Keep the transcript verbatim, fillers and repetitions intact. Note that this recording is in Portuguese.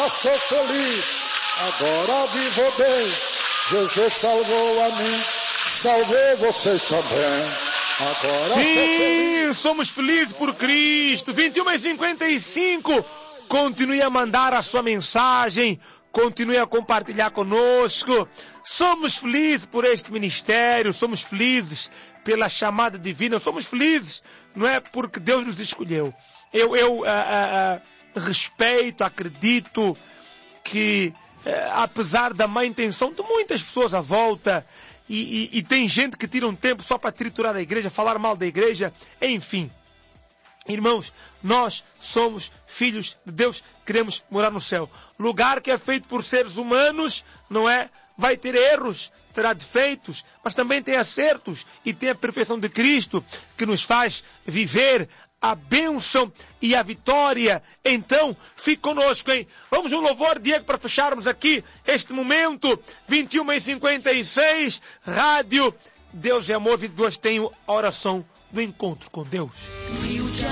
sou feliz, agora vivo bem. Jesus salvou a mim, salvou vocês também. Agora Sim, sou feliz. somos felizes por Cristo. vinte e uma e cinquenta e cinco. Continue a mandar a sua mensagem. Continue a compartilhar conosco. Somos felizes por este ministério. Somos felizes pela chamada divina. Somos felizes, não é porque Deus nos escolheu. Eu, eu ah, ah, ah, respeito, acredito que, ah, apesar da má intenção de muitas pessoas à volta, E, e, e tem gente que tira um tempo só para triturar a igreja, falar mal da igreja, enfim. Irmãos, nós somos filhos de Deus, queremos morar no céu. Lugar que é feito por seres humanos, não é? Vai ter erros, terá defeitos, mas também tem acertos e tem a perfeição de Cristo que nos faz viver a bênção e a vitória. Então, fique conosco, hein? Vamos um louvor, Diego, para fecharmos aqui este momento. vinte e uma e cinquenta e seis, Rádio Deus é Amor, vinte e duas, tenho a oração do encontro com Deus.